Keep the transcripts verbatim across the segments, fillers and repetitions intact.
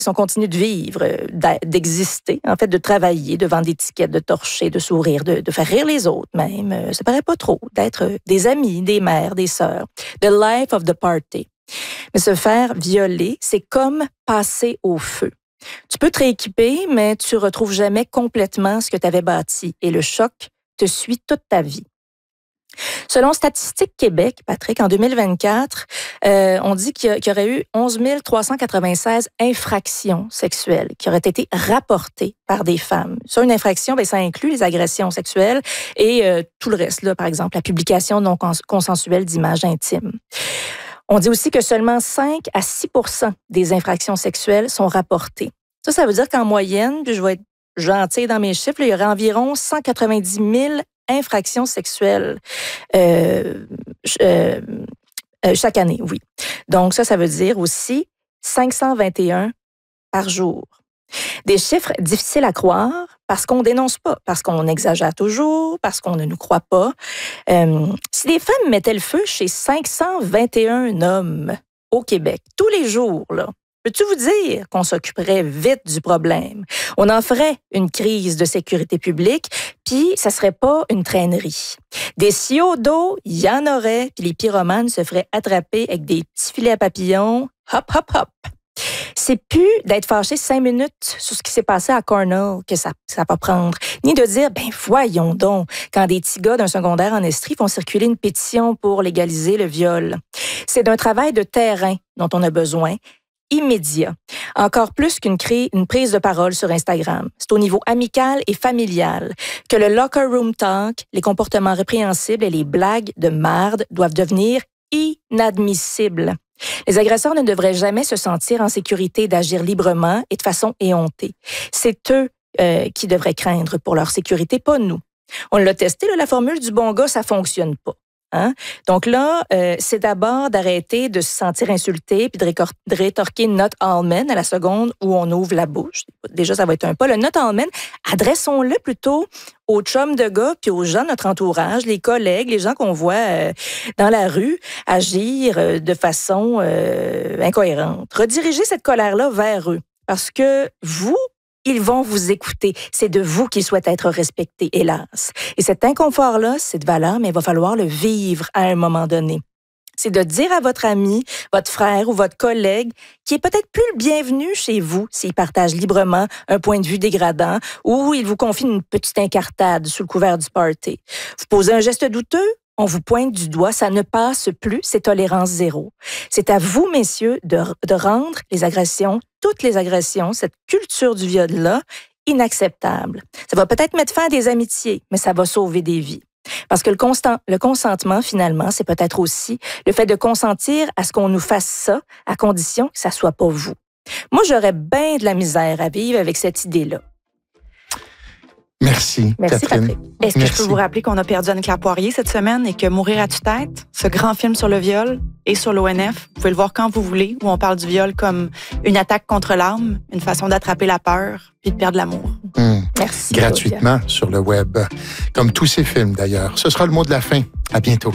si on continue de vivre, d'exister, en fait, de travailler, de vendre des tickets, de torcher, de sourire, de, de faire rire les autres même, ça paraît pas trop, d'être des amis, des mères, des sœurs. The life of the party. Mais se faire violer, c'est comme passer au feu. Tu peux te rééquiper, mais tu retrouves jamais complètement ce que tu avais bâti et le choc te suit toute ta vie. Selon Statistique Québec, Patrick, en deux mille vingt-quatre, euh, on dit qu'il y, qu'il y aurait eu onze mille trois cent quatre-vingt-seize infractions sexuelles qui auraient été rapportées par des femmes. Ça, une infraction, bien, ça inclut les agressions sexuelles et euh, tout le reste, là, par exemple, la publication non cons- consensuelle d'images intimes. On dit aussi que seulement cinq à six pour cent des infractions sexuelles sont rapportées. Ça, ça veut dire qu'en moyenne, puis je vais être gentille dans mes chiffres, là, il y aurait environ cent quatre-vingt-dix mille infractions sexuelles euh, euh, euh, chaque année, oui. Donc ça, ça veut dire aussi cinq cent vingt et un par jour. Des chiffres difficiles à croire parce qu'on dénonce pas, parce qu'on exagère toujours, parce qu'on ne nous croit pas. Euh, si les femmes mettaient le feu chez cinq cent vingt et un hommes au Québec, tous les jours, là, peux-tu vous dire qu'on s'occuperait vite du problème? On en ferait une crise de sécurité publique, puis ça serait pas une traînerie. Des C O d'eau, il y en aurait, puis les pyromanes se feraient attraper avec des petits filets à papillons. Hop, hop, hop. C'est plus d'être fâché cinq minutes sur ce qui s'est passé à Cornell que ça, ça va prendre, ni de dire, ben voyons donc, quand des petits gars d'un secondaire en Estrie font circuler une pétition pour légaliser le viol. C'est d'un travail de terrain dont on a besoin, immédiat. Encore plus qu'une cré- une prise de parole sur Instagram. C'est au niveau amical et familial que le locker room talk, les comportements répréhensibles et les blagues de marde doivent devenir inadmissibles. Les agresseurs ne devraient jamais se sentir en sécurité d'agir librement et de façon éhontée. C'est eux euh, qui devraient craindre pour leur sécurité, pas nous. On l'a testé, là, la formule du bon gars, ça fonctionne pas. Hein? Donc là, euh, c'est d'abord d'arrêter de se sentir insulté puis de, récor- de rétorquer not all men à la seconde où on ouvre la bouche. Déjà, ça va être un pas. Le not all men, adressons-le plutôt aux chums de gars puis aux gens de notre entourage, les collègues, les gens qu'on voit euh, dans la rue agir euh, de façon euh, incohérente. Redirigez cette colère-là vers eux parce que vous, ils vont vous écouter. C'est de vous qu'ils souhaitent être respectés, hélas. Et cet inconfort-là, c'est de valeur, mais il va falloir le vivre à un moment donné. C'est de dire à votre ami, votre frère ou votre collègue qui est peut-être plus le bienvenu chez vous s'il partage librement un point de vue dégradant ou il vous confie une petite incartade sous le couvert du party. Vous posez un geste douteux, on vous pointe du doigt, ça ne passe plus, c'est tolérance zéro. C'est à vous, messieurs, de, de rendre les agressions, toutes les agressions, cette culture du viol-là, inacceptable. Ça va peut-être mettre fin à des amitiés, mais ça va sauver des vies. Parce que le, constant, le consentement, finalement, c'est peut-être aussi le fait de consentir à ce qu'on nous fasse ça, à condition que ça soit pas vous. Moi, j'aurais bien de la misère à vivre avec cette idée-là. Merci, Merci, Catherine. Patrick. Est-ce que Merci. je peux vous rappeler qu'on a perdu Anne-Claire Poirier cette semaine et que Mourir à tue-tête, ce grand film sur le viol et sur l'O N F, vous pouvez le voir quand vous voulez, où on parle du viol comme une attaque contre l'âme, une façon d'attraper la peur puis de perdre l'amour. Mmh. Merci. Gratuitement sur le web, comme tous ces films d'ailleurs. Ce sera le mot de la fin. À bientôt.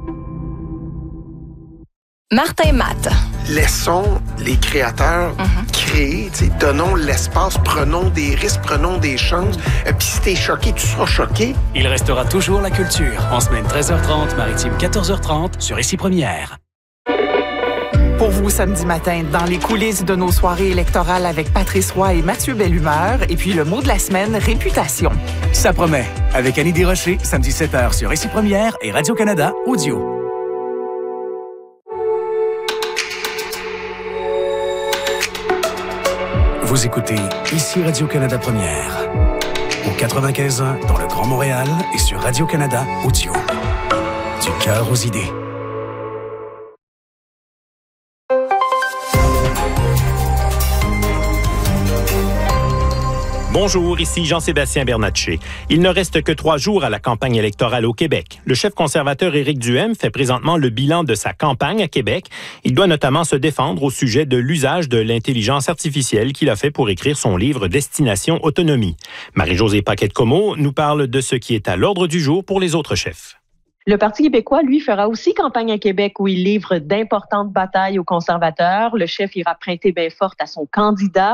Martin Matt. Laissons les créateurs Mhm. créer, tu sais, donnons l'espace, prenons des risques, prenons des chances. Euh, Puis si t'es choqué, tu seras choqué. Il restera toujours la culture. En semaine treize heures trente, maritime quatorze heures trente, sur Ici Première. Pour vous, samedi matin, dans les coulisses de nos soirées électorales avec Patrice Roy et Mathieu Bellumeur. Et puis le mot de la semaine, réputation. Ça promet. Avec Annie Desrochers, samedi sept heures sur Ici Première et Radio-Canada Audio. Vous écoutez Ici Radio-Canada Première. Au quatre-vingt-quinze ans dans le Grand Montréal et sur Radio-Canada Audio. Du cœur aux idées. Bonjour, ici Jean-Sébastien Bernatchez. Il ne reste que trois jours à la campagne électorale au Québec. Le chef conservateur Éric Duhaime fait présentement le bilan de sa campagne à Québec. Il doit notamment se défendre au sujet de l'usage de l'intelligence artificielle qu'il a fait pour écrire son livre Destination Autonomie. Marie-Josée Paquette-Comeau nous parle de ce qui est à l'ordre du jour pour les autres chefs. Le Parti québécois, lui, fera aussi campagne à Québec où il livre d'importantes batailles aux conservateurs. Le chef ira prêter main forte à son candidat.